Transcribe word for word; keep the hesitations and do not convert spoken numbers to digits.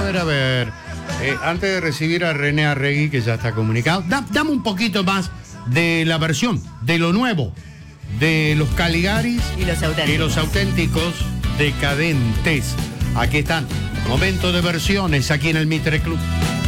ver, a ver. Eh, antes de recibir a René Arregui, que ya está comunicado, da, dame un poquito más de la versión, de lo nuevo, de los Caligaris y los auténticos, y los auténticos decadentes. Aquí están, momento de versiones aquí en el Mitre Club.